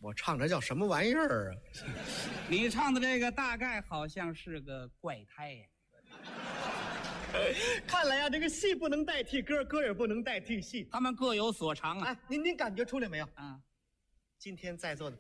我唱这叫什么玩意儿啊？ 你唱的这个大概好像是个怪胎呀。 看来啊，这个戏不能代替歌，歌也不能代替戏。 他们各有所长啊。 哎，您感觉出来没有？ 啊， 今天在座的